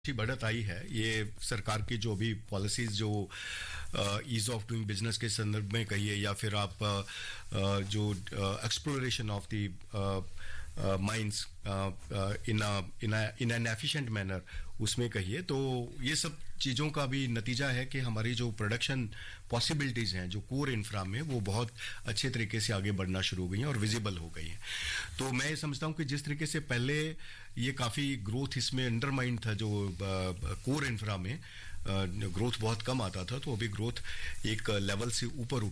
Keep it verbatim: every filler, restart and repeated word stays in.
अच्छी बढ़त आई है। ये सरकार की जो भी पॉलिसीज जो ईज ऑफ डूइंग बिजनेस के संदर्भ में कहिए या फिर आप अ, अ, जो exploration of the mines in in in an efficient manner उसमें कहिए, तो ये सब चीज़ों का भी नतीजा है कि हमारी जो प्रोडक्शन पॉसिबिलिटीज़ हैं जो कोर इंफ्रा में वो बहुत अच्छे तरीके से आगे बढ़ना शुरू हो गई हैं और विजिबल हो गई हैं। तो मैं ये समझता हूँ कि जिस तरीके से पहले ये काफ़ी ग्रोथ इसमें अंडरमाइन था, जो कोर इंफ्रा में ग्रोथ बहुत कम आता था, तो अभी ग्रोथ एक लेवल से ऊपर उठ